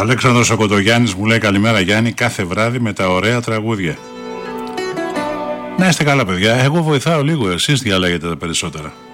Αλέξανδρος ο Κοντογιάννης μου λέει καλημέρα Γιάννη, κάθε βράδυ με τα ωραία τραγούδια. Να είστε καλά παιδιά, εγώ βοηθάω λίγο, εσείς διαλέγετε τα περισσότερα.